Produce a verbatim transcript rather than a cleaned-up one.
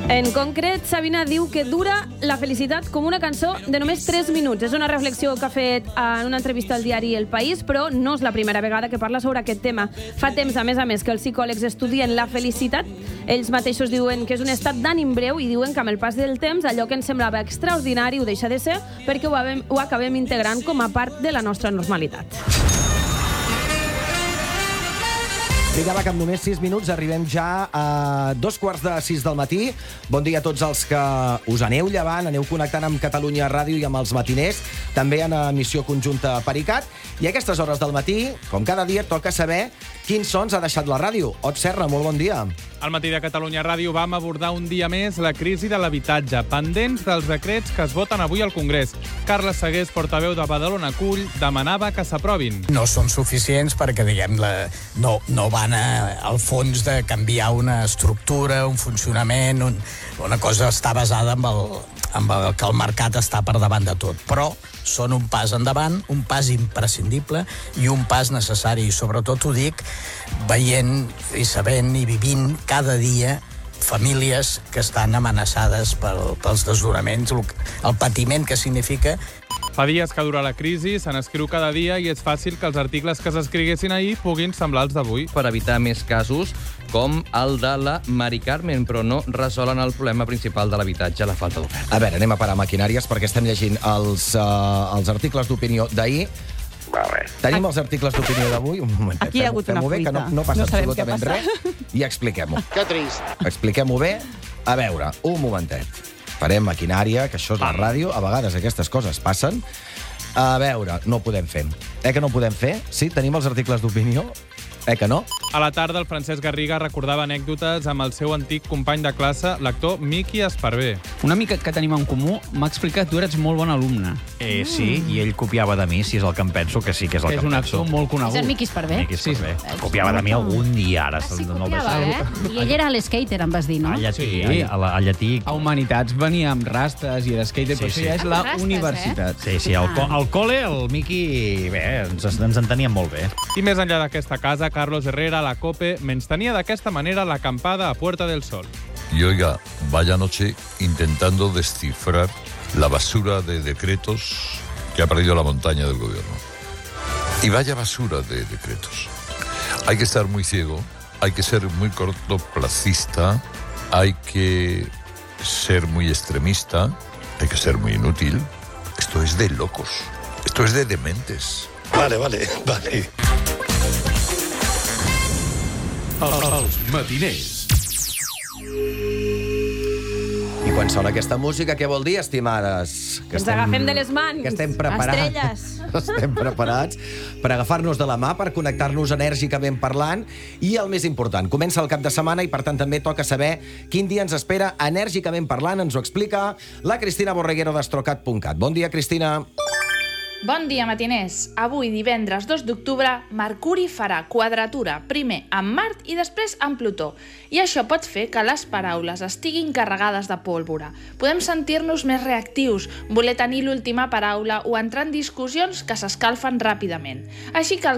En concret, Sabina diu que dura la felicitat com una cançó de només tres minuts. És una reflexió que ha fet en una entrevista al diari El País, però no és la primera vegada que parla sobre aquest tema. Fa temps, a més a més, que els psicòlegs estudien la felicitat. Ells mateixos diuen que és un estat d'ànim breu i diuen que amb el pas del temps allò que ens semblava extraordinari ho deixa de ser perquè ho, avem, ho acabem integrant com a part de la nostra normalitat. Vinga, va, que amb només sis minuts arribem ja a dos quarts de sis del matí. Bon dia a tots els que us aneu llevant, aneu connectant amb Catalunya Ràdio i amb els matiners, també en emissió conjunta Pericat. I a aquestes hores del matí, com cada dia, toca saber quins sons ha deixat la ràdio. Ot Serra, molt bon dia. Al matí de Catalunya Ràdio vam abordar un dia més la crisi de l'habitatge, pendents dels decrets que es voten avui al Congrés. Carles Segués, portaveu de Badalona Cull, demanava que s'aprovin. No són suficients perquè, diguem, la, no, no van a, al fons de canviar una estructura, un funcionament, un, una cosa està basada en el, en el que el mercat està per davant de tot. Però són un pas endavant, un pas imprescindible i un pas necessari. I sobretot ho dic veient i sabent i vivint cada dia famílies que estan amenaçades pel, pels desnonaments, el, el patiment que significa. Fa dies que dura la crisi, se n'escriu cada dia i és fàcil que els articles que s'escriguessin ahir puguin semblar els d'avui. Per evitar més casos com el de la Mari Carmen, però no resolen el problema principal de l'habitatge, la falta d'oferta. A veure, anem a parar maquinàries perquè estem llegint els, uh, els articles d'opinió d'ahir. Tenim els articles d'opinió d'avui. Un momentet. Aquí hi ha hagut una fuita. Que no, no passa no absolutament res. I expliquem-ho. Que trist. Expliquem-ho bé. A veure, un momentet. Farem maquinària, que això és la ràdio. A vegades aquestes coses passen. A veure, no ho podem fer. Eh que no ho podem fer? Sí, tenim els articles d'opinió. Eh que no? A la tarda, el Francesc Garriga recordava anècdotes amb el seu antic company de classe, l'actor Miqui Esparvé. Una mica que tenim en comú, m'ha explicat que tu eres molt bon alumne. Eh, sí, i ell copiava de mi, si és el que em penso, que sí que és el És que em un penso. actor molt conegut. És el Miqui Esparvé? Miqui Esparvé. Copiava de mi algun dia, ara. Ah, sí, no el copiava, veig. eh? I ell era l'escater, em vas dir, no? A llatí, Sí. a, a, a llatí. A Humanitats venia amb rastes i era skater, Sí, però sí. això ja és Amb la rastes, universitat. Sí, sí, al, co al col·le, el Miqui, bé, ens, ens enteníem molt bé. I més enllà d'aquesta casa, Carlos Herrera, a la COPE, menystenia d'aquesta manera l'acampada a Puerta del Sol. Y oiga, vaya noche intentando descifrar la basura de decretos que ha perdido la montaña del gobierno. Y vaya basura de decretos. Hay que estar muy ciego, hay que ser muy cortoplacista, hay que ser muy extremista, hay que ser muy inútil. Esto es de locos, esto es de dementes. Vale, vale, vale. Els matiners. I quan sona aquesta música, què vol dir, estimades? Que ens agafem de les mans. Que estem preparats. Estrelles. Estem preparats per agafar-nos de la mà, per connectar-nos enèrgicament parlant. I el més important, comença el cap de setmana i, per tant, també toca saber quin dia ens espera enèrgicament parlant. Ens ho explica la Cristina Borreguero d'Astrocat punt cat. Bon dia, Cristina. Bon dia, matiners. Avui, divendres dos d'octubre, Mercuri farà quadratura primer amb Mart i després amb Plutó. I això pot fer que les paraules estiguin carregades de pólvora. Podem sentir-nos més reactius, voler tenir l'última paraula o entrar en discussions que s'escalfen ràpidament. Així que el